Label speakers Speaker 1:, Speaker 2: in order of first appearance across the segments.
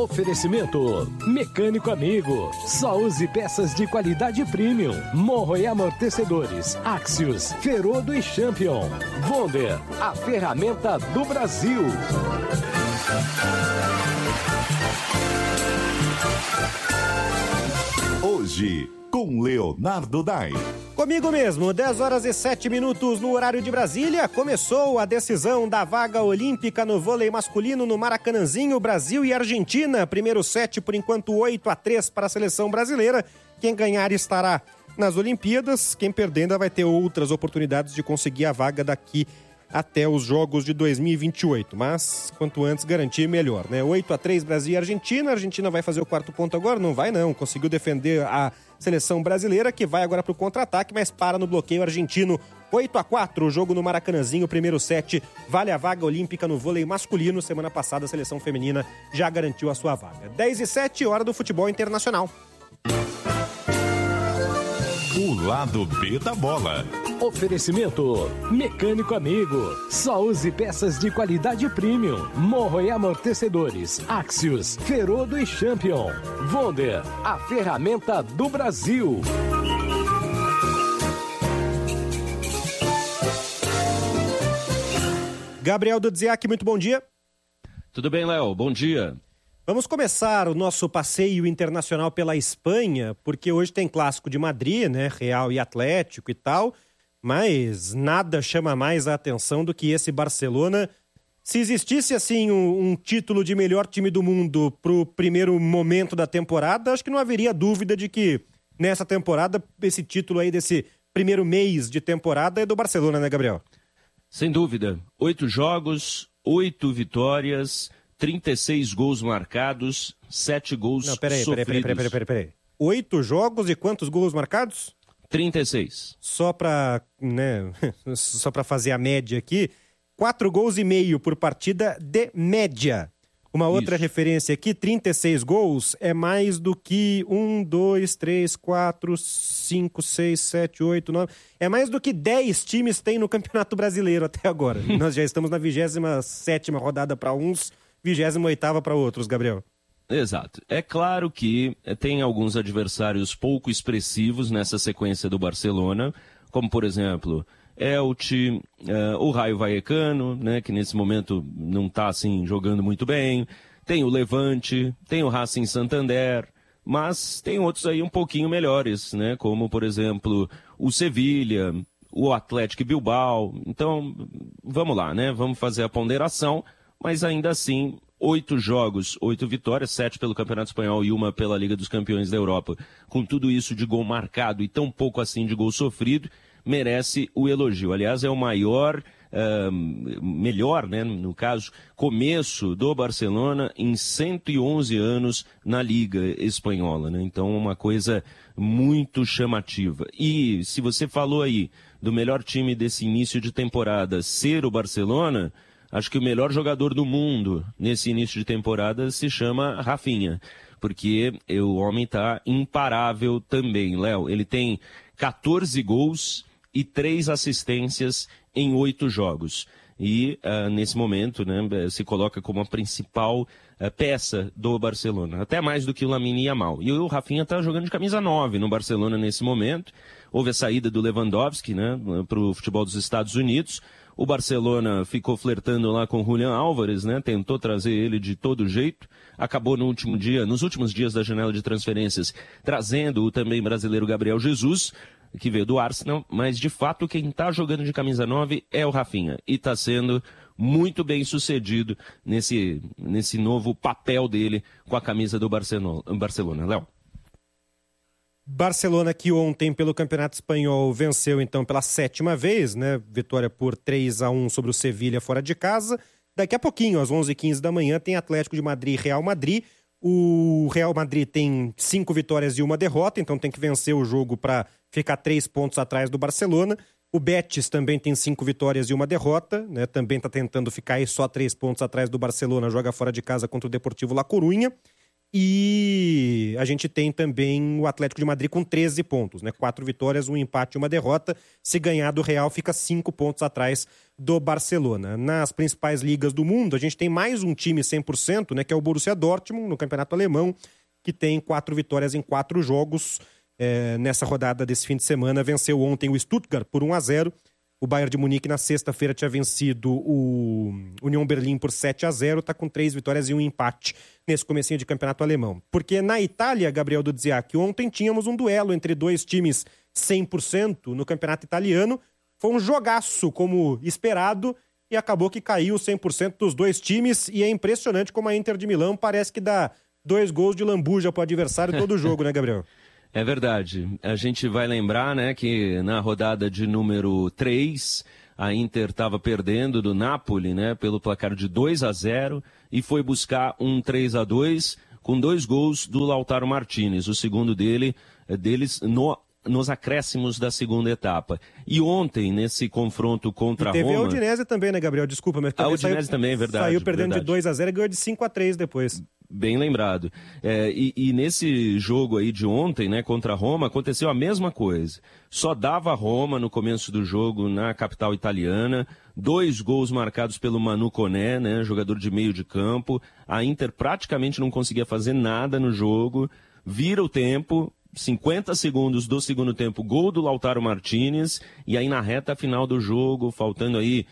Speaker 1: Oferecimento Mecânico Amigo. Só use peças de qualidade premium. Morro e amortecedores. Axios, Ferodo e Champion. Wonder, a ferramenta do Brasil.
Speaker 2: Hoje, com Leonardo Dai.
Speaker 3: Comigo mesmo, 10h07 no horário de Brasília, começou a decisão da vaga olímpica no vôlei masculino no Maracanãzinho, Brasil e Argentina. Primeiro set, por enquanto, 8-3 para a seleção brasileira. Quem ganhar estará nas Olimpíadas, quem perder ainda vai ter outras oportunidades de conseguir a vaga daqui até os Jogos de 2028, mas quanto antes garantir melhor, né? 8-3 Brasil e Argentina. A Argentina vai fazer o quarto ponto agora? Não vai não, conseguiu defender a seleção brasileira, que vai agora para o contra-ataque, mas para no bloqueio argentino. 8-4, o jogo no Maracanãzinho, primeiro set, vale a vaga olímpica no vôlei masculino. Semana passada a seleção feminina já garantiu a sua vaga. 10h07, hora do futebol internacional.
Speaker 2: O lado B da bola.
Speaker 1: Oferecimento Mecânico Amigo. Só use peças de qualidade premium. Morro e amortecedores. Axios, Ferodo e Champion. Wonder, a ferramenta do Brasil.
Speaker 3: Gabriel Dudziak, muito bom dia.
Speaker 4: Tudo bem, Léo? Bom dia.
Speaker 3: Vamos começar o nosso passeio internacional pela Espanha, porque hoje tem Clássico de Madrid, né? Real e Atlético e tal, mas nada chama mais a atenção do que esse Barcelona. Se existisse, assim, um título de melhor time do mundo pro primeiro momento da temporada, acho que não haveria dúvida de que nessa temporada, esse título aí desse primeiro mês de temporada é do Barcelona, né, Gabriel?
Speaker 4: Sem dúvida. 8 jogos, 8 vitórias, 36 gols marcados, 7 gols sofridos.
Speaker 3: Peraí. 8 jogos e quantos gols marcados?
Speaker 4: 36.
Speaker 3: Só pra fazer a média aqui, 4 gols e meio por partida de média. Uma outra referência aqui, 36 gols é mais do que 1, 2, 3, 4, 5, 6, 7, 8, 9... É mais do que 10 times têm no Campeonato Brasileiro até agora. Nós já estamos na 27ª rodada para uns, 28ª para outros, Gabriel.
Speaker 4: Exato. É claro que tem alguns adversários pouco expressivos nessa sequência do Barcelona, como, por exemplo, Elche, o Rayo Vallecano, né, que nesse momento não está assim, jogando muito bem. Tem o Levante, tem o Racing Santander, mas tem outros aí um pouquinho melhores, né, como, por exemplo, o Sevilha, o Atlético Bilbao. Então, vamos lá, né, vamos fazer a ponderação, mas ainda assim, 8 jogos, 8 vitórias, 7 pelo Campeonato Espanhol e 1 pela Liga dos Campeões da Europa. Com tudo isso de gol marcado e tão pouco assim de gol sofrido, merece o elogio. Aliás, é o melhor, né, no caso, começo do Barcelona em 111 anos na Liga Espanhola, né? Então, uma coisa muito chamativa. E se você falou aí do melhor time desse início de temporada ser o Barcelona, acho que o melhor jogador do mundo nesse início de temporada se chama Rafinha, porque o homem está imparável também, Léo. Ele tem 14 gols e 3 assistências em 8 jogos. E, nesse momento, né, se coloca como a principal peça do Barcelona. Até mais do que o Lamine Yamal. E o Rafinha está jogando de camisa 9 no Barcelona nesse momento. Houve a saída do Lewandowski, né, para o futebol dos Estados Unidos. O Barcelona ficou flertando lá com o Julián Álvares, né? Tentou trazer ele de todo jeito. Acabou nos últimos dias da janela de transferências, trazendo o também brasileiro Gabriel Jesus, que veio do Arsenal, mas de fato quem está jogando de camisa 9 é o Rafinha. E está sendo muito bem sucedido nesse novo papel dele com a camisa do Barcelona. Léo.
Speaker 3: Barcelona, que ontem pelo Campeonato Espanhol venceu então pela 7ª vez, né? Vitória por 3-1 sobre o Sevilha fora de casa. Daqui a pouquinho, às 11h15 da manhã, tem Atlético de Madrid e Real Madrid. O Real Madrid tem 5 vitórias e 1 derrota, então tem que vencer o jogo para ficar 3 pontos atrás do Barcelona. O Betis também tem 5 vitórias e 1 derrota, né? Também está tentando ficar aí só 3 pontos atrás do Barcelona, joga fora de casa contra o Deportivo La Coruña. E a gente tem também o Atlético de Madrid com 13 pontos, né? 4 vitórias, 1 empate e 1 derrota. Se ganhar do Real, fica 5 pontos atrás do Barcelona. Nas principais ligas do mundo, a gente tem mais um time 100%, né? Que é o Borussia Dortmund, no campeonato alemão, que tem 4 vitórias em 4 jogos. Nessa rodada desse fim de semana, venceu ontem o Stuttgart por 1-0. O Bayern de Munique, na sexta-feira, tinha vencido o Union Berlim por 7-0. Está com 3 vitórias e 1 empate nesse comecinho de campeonato alemão. Porque na Itália, Gabriel Dudziak, ontem tínhamos um duelo entre 2 times 100% no campeonato italiano. Foi um jogaço, como esperado, e acabou que caiu 100% dos 2 times. E é impressionante como a Inter de Milão parece que dá 2 gols de lambuja para o adversário todo jogo, né, Gabriel?
Speaker 4: É verdade. A gente vai lembrar, né, que na rodada de número 3, a Inter estava perdendo do Napoli, né, pelo placar de 2-0 e foi buscar um 3-2 com 2 gols do Lautaro Martinez, o segundo deles nos acréscimos da segunda etapa. E ontem, nesse confronto contra a Roma...
Speaker 3: Teve a Udinese também, né, Gabriel? Desculpa, mas...
Speaker 4: A Udinese também, é verdade.
Speaker 3: Saiu perdendo
Speaker 4: verdade.
Speaker 3: de 2-0 e ganhou de 5-3 depois.
Speaker 4: Bem lembrado. E nesse jogo aí de ontem, né, contra a Roma, aconteceu a mesma coisa. Só dava a Roma no começo do jogo na capital italiana, 2 gols marcados pelo Manu Koné, né, jogador de meio de campo. A Inter praticamente não conseguia fazer nada no jogo, vira o tempo... 50 segundos do segundo tempo, gol do Lautaro Martinez, e aí na reta final do jogo, faltando aí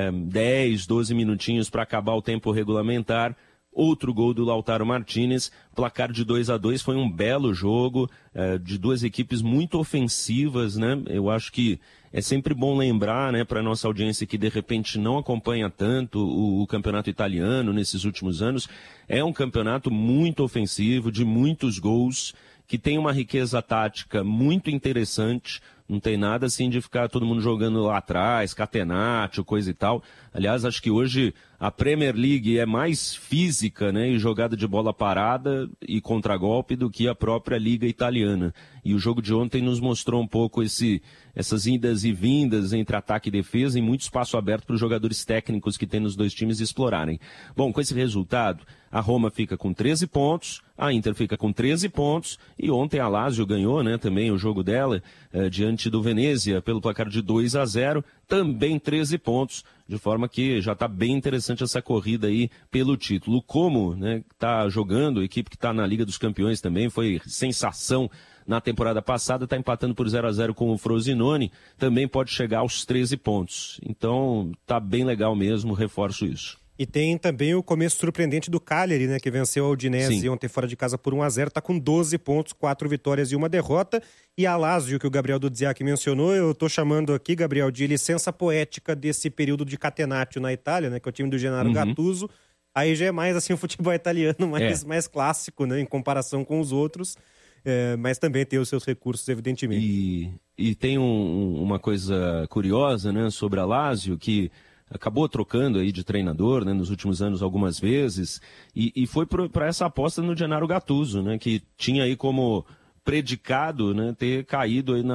Speaker 4: 10, 12 minutinhos para acabar o tempo regulamentar, outro gol do Lautaro Martinez, placar de 2-2, foi um belo jogo, de 2 equipes muito ofensivas, né? Eu acho que é sempre bom lembrar, né, para nossa audiência que de repente não acompanha tanto o campeonato italiano nesses últimos anos, é um campeonato muito ofensivo, de muitos gols, que tem uma riqueza tática muito interessante, não tem nada assim de ficar todo mundo jogando lá atrás, catenaccio, coisa e tal. Aliás, acho que hoje a Premier League é mais física, né, e jogada de bola parada e contragolpe do que a própria Liga Italiana. E o jogo de ontem nos mostrou um pouco essas indas e vindas entre ataque e defesa e muito espaço aberto para os jogadores técnicos que tem nos 2 times explorarem. Bom, com esse resultado, a Roma fica com 13 pontos, a Inter fica com 13 pontos e ontem a Lazio ganhou, né, também o jogo dela diante do Venezia pelo placar de 2-0, também 13 pontos, de forma que já está bem interessante essa corrida aí pelo título. Como, né, está jogando, a equipe que está na Liga dos Campeões também, foi sensação na temporada passada, está empatando por 0-0 com o Frosinone, também pode chegar aos 13 pontos. Então, tá bem legal mesmo, reforço isso.
Speaker 3: E tem também o começo surpreendente do Cagliari, né, que venceu a Udinese ontem fora de casa por 1-0, está com 12 pontos, 4 vitórias e 1 derrota. E a Lazio, que o Gabriel Dudziak mencionou, eu estou chamando aqui, Gabriel, de licença poética desse período de catenaccio na Itália, né, que é o time do Gennaro Gattuso. Aí já é mais assim o futebol italiano, mais clássico, né, em comparação com os outros. Mas também tem os seus recursos, evidentemente.
Speaker 4: E tem uma coisa curiosa, né, sobre a Lazio, que acabou trocando aí de treinador, né, nos últimos anos algumas vezes, e foi para essa aposta no Gennaro Gattuso, né, que tinha aí como predicado, né, ter caído aí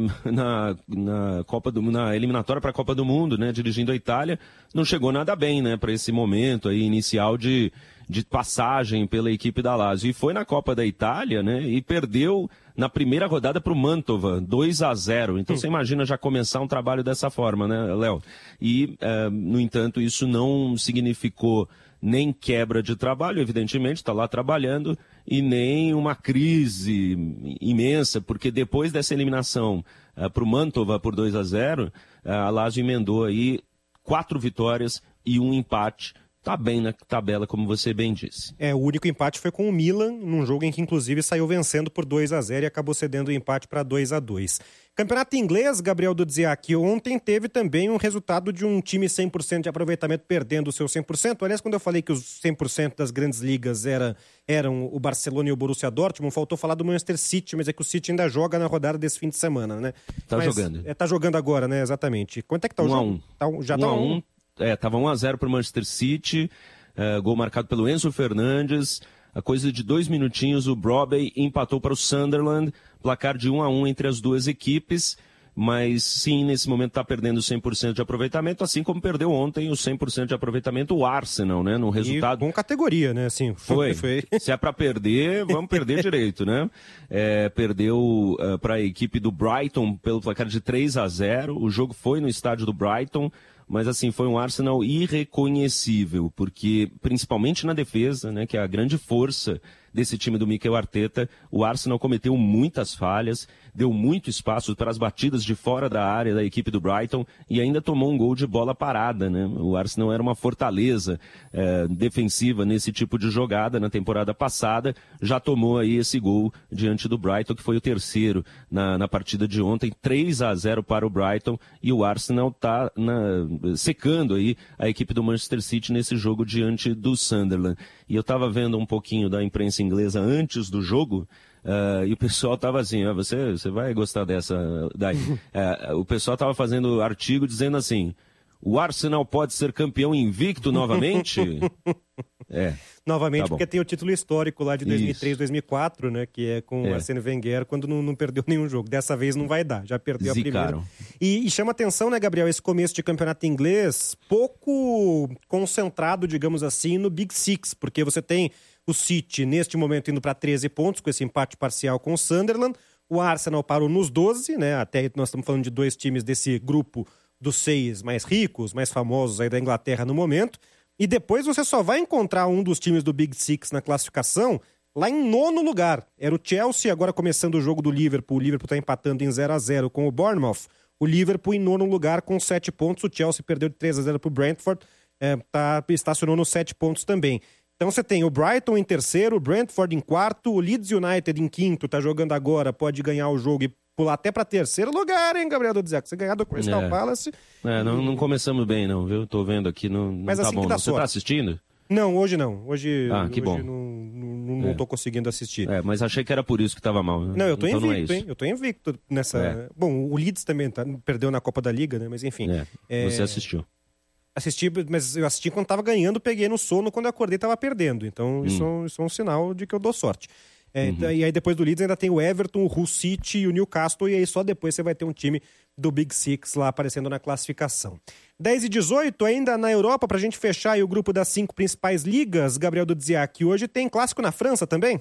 Speaker 4: na eliminatória para a Copa do Mundo, né, dirigindo a Itália. Não chegou nada bem, né, para esse momento aí inicial de passagem pela equipe da Lazio. E foi na Copa da Itália, né, e perdeu na primeira rodada para o Mantova, 2-0. Então você imagina já começar um trabalho dessa forma, né, Léo? E, no entanto, isso não significou nem quebra de trabalho, evidentemente, está lá trabalhando, e nem uma crise imensa, porque depois dessa eliminação para o Mantova por 2-0, a Lazio emendou aí 4 vitórias e 1 empate. Tá bem na tabela, como você bem disse.
Speaker 3: O único empate foi com o Milan, num jogo em que inclusive saiu vencendo por 2-0 e acabou cedendo o empate para 2-2. Campeonato inglês, Gabriel Dudziak, ontem teve também um resultado de um time 100% de aproveitamento perdendo o seu 100%. Aliás, quando eu falei que os 100% das grandes ligas eram o Barcelona e o Borussia Dortmund, faltou falar do Manchester City, mas é que o City ainda joga na rodada desse fim de semana, né?
Speaker 4: Jogando.
Speaker 3: Tá jogando agora, né? Exatamente. Quanto é que tá o jogo?
Speaker 4: 1-1.
Speaker 3: Já tá 1-1.
Speaker 4: Tava 1-0 para o Manchester City, gol marcado pelo Enzo Fernandes. A coisa de 2 minutinhos, o Brobey empatou para o Sunderland, placar de 1-1 entre as duas equipes. mas sim, nesse momento está perdendo 100% de aproveitamento, assim como perdeu ontem o 100% de aproveitamento o Arsenal, né? No resultado...
Speaker 3: E com categoria, né? Assim,
Speaker 4: foi. Se é para perder, vamos perder direito, né? Perdeu para a equipe do Brighton pelo placar de 3-0, o jogo foi no estádio do Brighton, mas assim, foi um Arsenal irreconhecível, porque principalmente na defesa, né, que é a grande força desse time do Mikel Arteta, o Arsenal cometeu muitas falhas, deu muito espaço para as batidas de fora da área da equipe do Brighton e ainda tomou um gol de bola parada, né? O Arsenal era uma fortaleza defensiva nesse tipo de jogada na temporada passada, já tomou aí esse gol diante do Brighton, que foi o terceiro na partida de ontem, 3-0 para o Brighton, e o Arsenal está secando aí a equipe do Manchester City nesse jogo diante do Sunderland. E eu estava vendo um pouquinho da imprensa inglesa antes do jogo, e o pessoal estava assim, você vai gostar dessa, Dai. O pessoal estava fazendo artigo dizendo assim, o Arsenal pode ser campeão invicto novamente?
Speaker 3: Novamente,
Speaker 4: tá
Speaker 3: porque tem o título histórico lá de 2003, 2004, né, que é com o Arsène Wenger, quando não perdeu nenhum jogo. Dessa vez não vai dar, já perdeu a primeira. E chama atenção, né, Gabriel, esse começo de campeonato inglês pouco concentrado, digamos assim, no Big Six, porque você tem o City, neste momento, indo para 13 pontos, com esse empate parcial com o Sunderland. O Arsenal parou nos 12, né? Até nós estamos falando de 2 times desse grupo dos 6 mais ricos, mais famosos aí da Inglaterra no momento. E depois você só vai encontrar um dos times do Big Six na classificação lá em 9º lugar. Era o Chelsea, agora começando o jogo do Liverpool. O Liverpool está empatando em 0-0 com o Bournemouth. O Liverpool em 9º lugar com 7 pontos. O Chelsea perdeu de 3-0 para o Brentford. Estacionou nos 7 pontos também. Então você tem o Brighton em terceiro, o Brentford em quarto, o Leeds United em quinto, tá jogando agora, pode ganhar o jogo e pular até para terceiro lugar, hein, Gabriel Dodzek? Você ganhar do Crystal Palace...
Speaker 4: Não começamos bem, não, viu? Tô vendo aqui, não
Speaker 3: mas
Speaker 4: tá
Speaker 3: assim
Speaker 4: bom.
Speaker 3: Que dá
Speaker 4: Você tá assistindo?
Speaker 3: Não, hoje não. Hoje
Speaker 4: que bom.
Speaker 3: Não tô conseguindo assistir.
Speaker 4: Mas achei que era por isso que tava mal. Né?
Speaker 3: Não, eu tô
Speaker 4: então
Speaker 3: invicto,
Speaker 4: não é
Speaker 3: hein? Eu tô invicto nessa... Bom, o Leeds também perdeu na Copa da Liga, né? Mas enfim.
Speaker 4: Você assistiu.
Speaker 3: Assisti, mas eu assisti quando tava ganhando, peguei no sono, quando eu acordei tava perdendo. Então isso é um sinal de que eu dou sorte. E aí depois do Leeds ainda tem o Everton, o Hull City e o Newcastle, e aí só depois você vai ter um time do Big Six lá aparecendo na classificação. 10-18, ainda na Europa, pra gente fechar aí o grupo das 5 principais ligas, Gabriel Dodziak, hoje tem clássico na França também?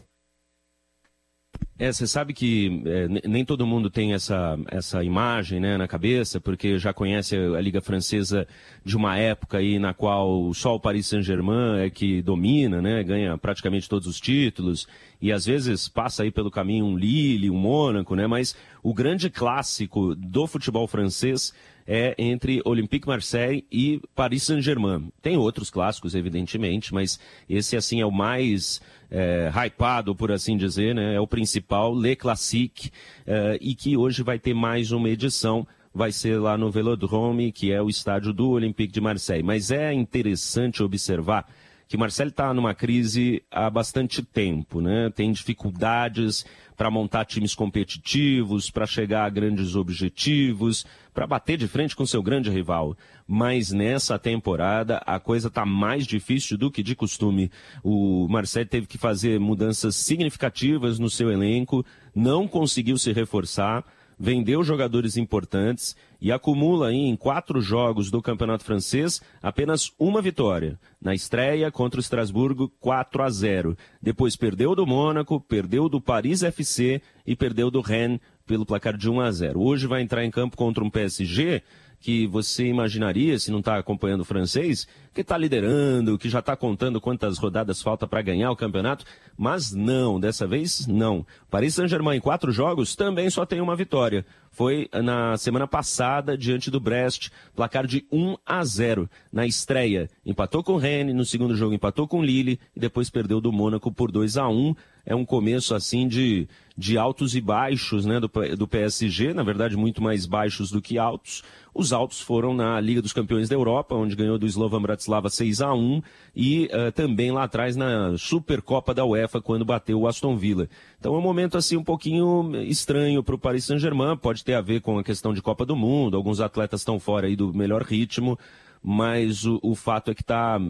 Speaker 4: Você sabe que nem todo mundo tem essa imagem, né, na cabeça, porque já conhece a Liga Francesa de uma época aí na qual só o Paris Saint-Germain é que domina, né, ganha praticamente todos os títulos, e às vezes passa aí pelo caminho um Lille, um Mônaco, né, mas o grande clássico do futebol francês é entre Olympique Marseille e Paris Saint-Germain. Tem outros clássicos, evidentemente, mas esse, assim, é o mais hypado, por assim dizer, né? É o principal, Le Classique, e que hoje vai ter mais uma edição, vai ser lá no Vélodrome, que é o estádio do Olympique de Marseille. Mas é interessante observar que Marseille está numa crise há bastante tempo, né? Tem dificuldades para montar times competitivos, para chegar a grandes objetivos, para bater de frente com seu grande rival. Mas nessa temporada a coisa está mais difícil do que de costume. O Marseille teve que fazer mudanças significativas no seu elenco, não conseguiu se reforçar, vendeu jogadores importantes e acumula aí em 4 jogos do Campeonato Francês apenas uma vitória. Na estreia contra o Estrasburgo, 4-0. Depois perdeu do Mônaco, perdeu do Paris FC e perdeu do Rennes pelo placar de 1-0. Hoje vai entrar em campo contra um PSG que você imaginaria, se não está acompanhando o francês, que está liderando, que já está contando quantas rodadas falta para ganhar o campeonato, mas não, dessa vez não. Paris Saint-Germain em 4 jogos também só tem uma vitória. Foi na semana passada diante do Brest, placar de 1-0 na estreia. Empatou com o Rennes, no segundo jogo empatou com o Lille e depois perdeu do Mônaco por 2-1. É um começo assim de altos e baixos, né, do PSG, na verdade muito mais baixos do que altos. Os altos foram na Liga dos Campeões da Europa, onde ganhou do Slovan Bratislava 6-1 e também lá atrás na Supercopa da UEFA, quando bateu o Aston Villa. Então é um momento assim um pouquinho estranho para o Paris Saint-Germain, pode ter a ver com a questão de Copa do Mundo, alguns atletas estão fora aí do melhor ritmo, mas o fato é que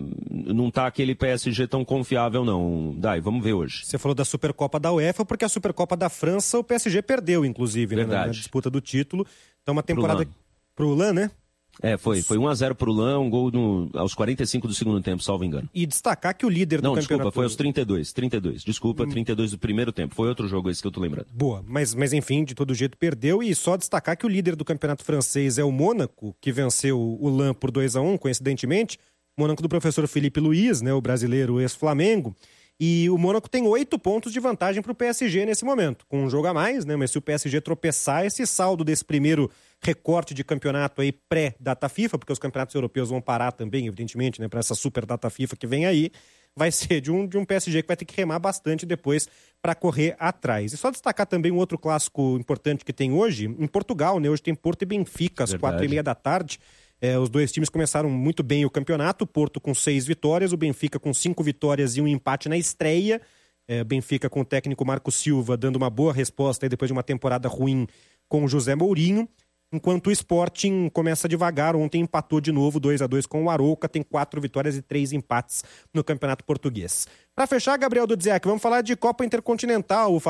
Speaker 4: não está aquele PSG tão confiável não. Dai, vamos ver hoje.
Speaker 3: Você falou da Supercopa da UEFA, porque a Supercopa da França o PSG perdeu, inclusive, né, na disputa do título. Então uma temporada pro LAN, né?
Speaker 4: Foi 1-0 pro LAN, um gol aos 45 do segundo tempo, salvo engano.
Speaker 3: E destacar que o líder do campeonato...
Speaker 4: Não, desculpa, foi aos 32. 32 do primeiro tempo. Foi outro jogo esse que eu tô lembrando.
Speaker 3: Boa, mas enfim, de todo jeito perdeu. E só destacar que o líder do campeonato francês é o Mônaco, que venceu o LAN por 2-1, coincidentemente. Mônaco do professor Felipe Luiz, né, o brasileiro ex-Flamengo. E o Mônaco tem 8 pontos de vantagem para o PSG nesse momento, com um jogo a mais, né? Mas se o PSG tropeçar, esse saldo desse primeiro recorte de campeonato aí pré-data FIFA, porque os campeonatos europeus vão parar também, evidentemente, né, para essa super data FIFA que vem aí, vai ser de um PSG que vai ter que remar bastante depois para correr atrás. E só destacar também um outro clássico importante que tem hoje, em Portugal, né? Hoje tem Porto e Benfica, às 4h30 da tarde. Os dois times começaram muito bem o campeonato, o Porto com 6 vitórias, o Benfica com 5 vitórias e um empate na estreia. Benfica com o técnico Marco Silva dando uma boa resposta aí depois de uma temporada ruim com o José Mourinho. Enquanto o Sporting começa devagar, ontem empatou de novo 2-2 com o Arouca, tem 4 vitórias e 3 empates no Campeonato Português. Para fechar, Gabriel Dudziak, vamos falar de Copa Intercontinental.